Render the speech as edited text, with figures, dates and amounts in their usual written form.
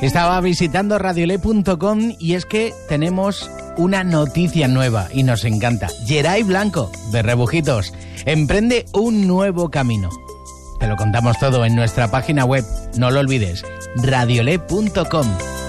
Estaba visitando radiolé.com y es que tenemos una noticia nueva y nos encanta. Geray Blanco, de Rebujitos, emprende un nuevo camino. Te lo contamos todo en nuestra página web, no lo olvides, radiolé.com.